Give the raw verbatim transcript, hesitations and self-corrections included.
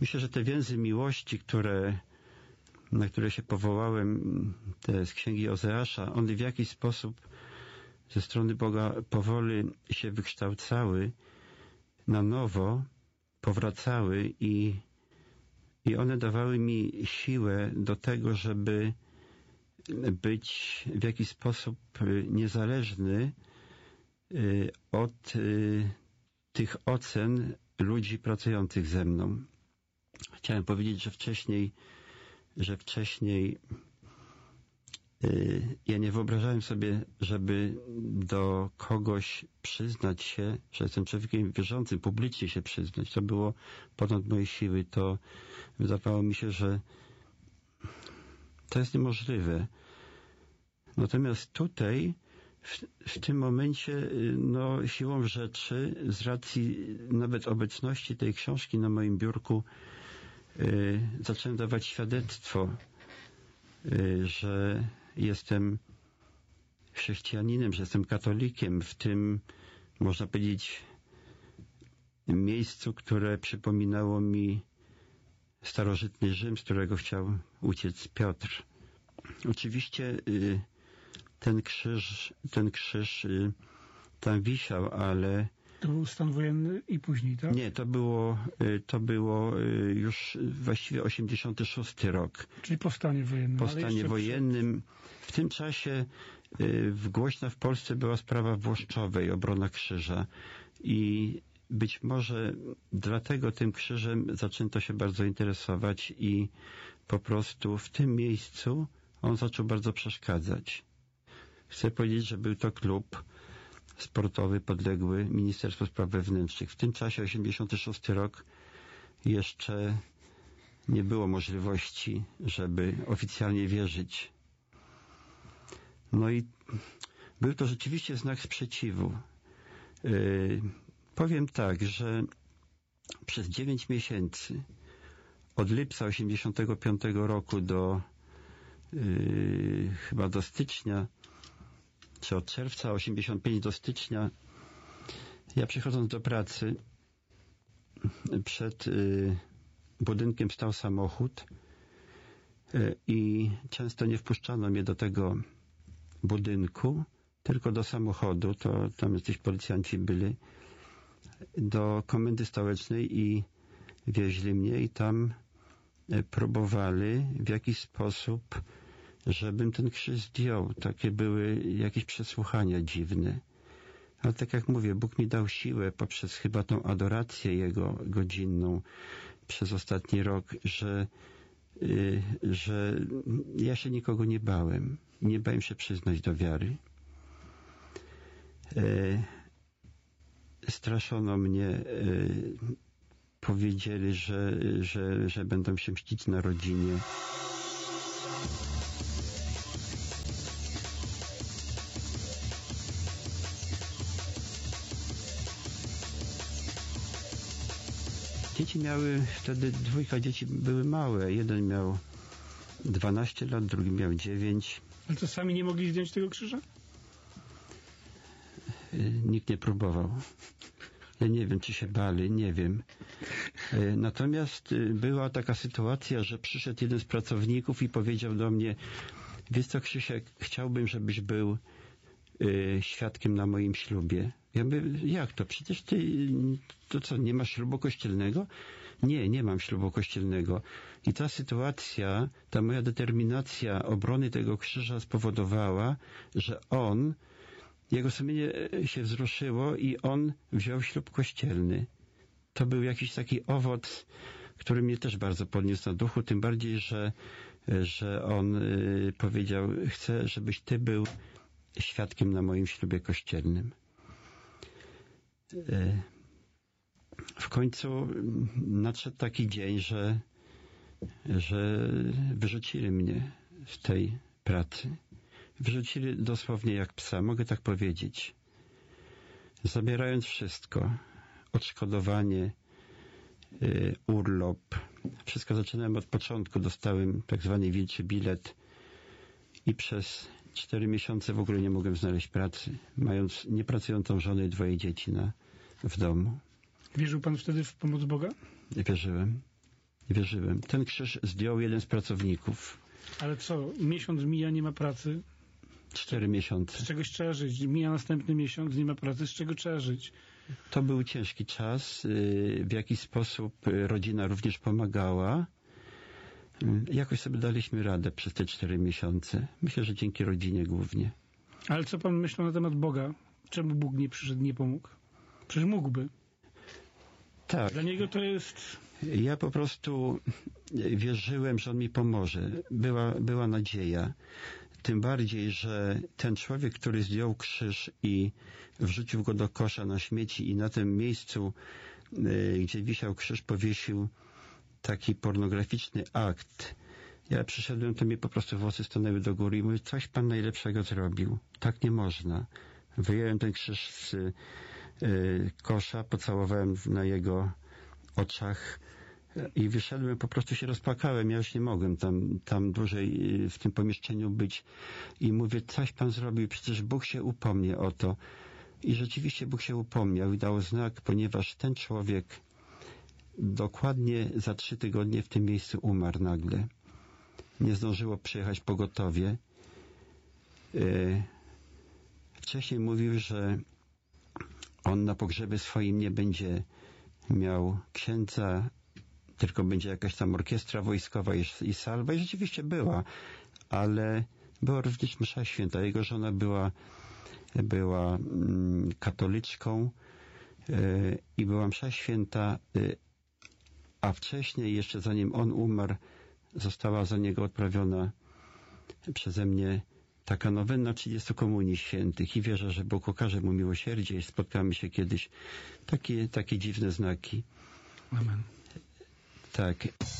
myślę, że te więzy miłości, które, na które się powołałem, te z księgi Ozeasza, one w jakiś sposób ze strony Boga powoli się wykształcały na nowo, powracały i, i one dawały mi siłę do tego, żeby być w jakiś sposób niezależny od tych ocen ludzi pracujących ze mną. Chciałem powiedzieć, że wcześniej, że wcześniej ja nie wyobrażałem sobie, żeby do kogoś przyznać się, że jestem człowiekiem wierzącym, publicznie się przyznać. To było ponad moje siły. To wydawało mi się, że to jest niemożliwe. Natomiast tutaj, w, w tym momencie, no, siłą rzeczy, z racji nawet obecności tej książki na moim biurku, yy, zacząłem dawać świadectwo, yy, że jestem chrześcijaninem, że jestem katolikiem w tym, można powiedzieć, miejscu, które przypominało mi starożytny Rzym, z którego chciał uciec Piotr. Oczywiście y, ten krzyż, ten krzyż y, tam wisiał, ale... To był stan wojenny i później, tak? Nie, to było, y, to było y, już właściwie osiemdziesiąty szósty rok. Czyli po stanie wojennym. Po stanie wojennym. W tym czasie y, głośna w Polsce była sprawa Włoszczowej, obrona krzyża. I być może dlatego tym krzyżem zaczęto się bardzo interesować i po prostu w tym miejscu on zaczął bardzo przeszkadzać. Chcę powiedzieć, że był to klub sportowy podległy Ministerstwu Spraw Wewnętrznych. W tym czasie, osiemdziesiąty szósty rok, jeszcze nie było możliwości, żeby oficjalnie wierzyć. No i był to rzeczywiście znak sprzeciwu. Yy, powiem tak, że przez dziewięć miesięcy od lipca osiemdziesiątego piątego roku do yy, chyba do stycznia, czy od czerwca osiemdziesiątego piątego do stycznia, ja przychodząc do pracy, przed yy, budynkiem stał samochód yy, i często nie wpuszczano mnie do tego budynku, tylko do samochodu, to tam jacyś policjanci byli, do komendy stołecznej i wieźli mnie i tam próbowali w jakiś sposób, żebym ten krzyż zdjął. Takie były jakieś przesłuchania dziwne. Ale tak jak mówię, Bóg mi dał siłę poprzez chyba tą adorację Jego godzinną przez ostatni rok, że, yy, że ja się nikogo nie bałem. Nie bałem się przyznać do wiary. Yy, straszono mnie, yy, powiedzieli, że, że, że będą się mścić na rodzinie. Dzieci miały, wtedy dwójka dzieci były małe. Jeden miał dwanaście lat, drugi miał dziewięć. Ale to sami nie mogli zdjąć tego krzyża? Nikt nie próbował. Ja nie wiem, czy się bali, nie wiem. Natomiast była taka sytuacja, że przyszedł jeden z pracowników i powiedział do mnie: wiesz co, Krzysiek, chciałbym, żebyś był y, świadkiem na moim ślubie. Ja mówię, jak to? Przecież ty, to co, nie masz ślubu kościelnego? Nie, nie mam ślubu kościelnego. I ta sytuacja, ta moja determinacja obrony tego krzyża spowodowała, że on, jego sumienie się wzruszyło i on wziął ślub kościelny. To był jakiś taki owoc, który mnie też bardzo podniósł na duchu, tym bardziej, że, że on y, powiedział: chcę, żebyś ty był świadkiem na moim ślubie kościelnym. Y, w końcu nadszedł taki dzień, że, że wyrzucili mnie z tej pracy. Wyrzucili dosłownie jak psa, mogę tak powiedzieć. Zabierając wszystko. Odszkodowanie, y, urlop. Wszystko zaczynałem od początku. Dostałem tak zwany wilczy bilet i przez cztery miesiące w ogóle nie mogłem znaleźć pracy, mając niepracującą żonę i dwoje dzieci na, w domu. Wierzył pan wtedy w pomoc Boga? Wierzyłem. wierzyłem. Ten krzyż zdjął jeden z pracowników. Ale co, miesiąc mija, nie ma pracy? Cztery miesiące. Z czegoś trzeba żyć. Mija następny miesiąc, nie ma pracy, z czego trzeba żyć? To był ciężki czas. W jakiś sposób rodzina również pomagała. Jakoś sobie daliśmy radę przez te cztery miesiące. Myślę, że dzięki rodzinie głównie. Ale co pan myślał na temat Boga? Czemu Bóg nie przyszedł, nie pomógł? Przecież mógłby. Tak. Dla niego to jest... Ja po prostu wierzyłem, że on mi pomoże. Była, była nadzieja. Tym bardziej, że ten człowiek, który zdjął krzyż i wrzucił go do kosza na śmieci i na tym miejscu, gdzie wisiał krzyż, powiesił taki pornograficzny akt. Ja przyszedłem, to mi po prostu włosy stanęły do góry i mówię, coś pan najlepszego zrobił. Tak nie można. Wyjąłem ten krzyż z y, kosza, pocałowałem na jego oczach i wyszedłem, po prostu się rozpłakałem. Ja już nie mogłem tam, tam dłużej w tym pomieszczeniu być. I mówię, coś pan zrobił, przecież Bóg się upomnie o to. I rzeczywiście Bóg się upomniał i dał znak, ponieważ ten człowiek dokładnie za trzy tygodnie w tym miejscu umarł nagle. Nie zdążyło przyjechać pogotowie. Yy, wcześniej mówił, że on na pogrzebie swoim nie będzie miał księdza, tylko będzie jakaś tam orkiestra wojskowa i, i salwa. I rzeczywiście była, ale była również msza święta. Jego żona była, była mm, katoliczką yy, i była msza święta, yy, a wcześniej, jeszcze zanim on umarł, została za niego odprawiona przeze mnie taka nowena trzydziestu komunii świętych i wierzę, że Bóg okaże mu miłosierdzie i spotkamy się kiedyś. Takie, takie dziwne znaki. Amen. Tak.